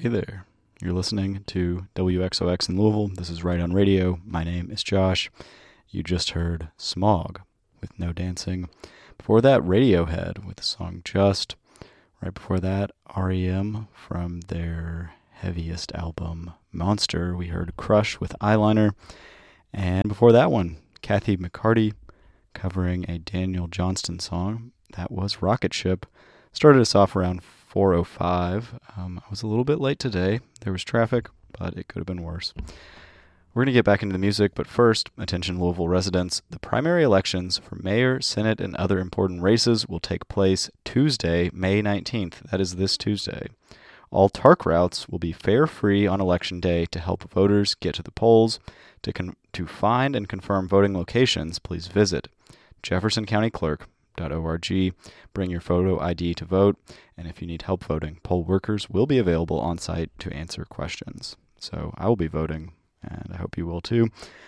Hey there. You're listening to WXOX in Louisville. This is Right on Radio. My name is Josh. You just heard Smog with No Dancing. Before that, Radiohead with the song Just. Right before that, REM from their heaviest album, Monster. We heard Crush with Eyeliner. And before that one, Kathy McCarty covering a Daniel Johnston song. That was Rocket Ship. Started us off around 4:05. I was a little bit late today. There was traffic, but it could have been worse. We're going to get back into the music, but first, attention Louisville residents. The primary elections for mayor, senate, and other important races will take place Tuesday, May 19th. That is this Tuesday. All TARC routes will be fare-free on Election Day to help voters get to the polls. To find and confirm voting locations, please visit jeffersoncountyclerk.org. Bring your photo ID to vote, and if you need help voting, poll workers will be available on site to answer questions. So I will be voting, and I hope you will too.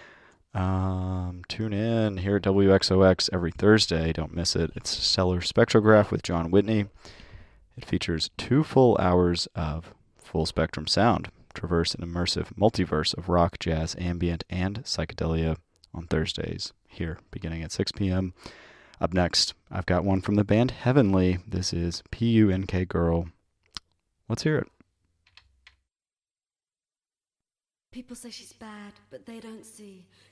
Tune in here at WXOX every Thursday. Don't miss it. It's Stellar Spectrograph with John Whitney. It features 2 full hours of full spectrum sound. Traverse an immersive multiverse of rock, jazz, ambient, and psychedelia on Thursdays here, beginning at 6 p.m. Up next, I've got one from the band Heavenly. This is PUNK Girl. Let's hear it. People say she's bad, but they don't see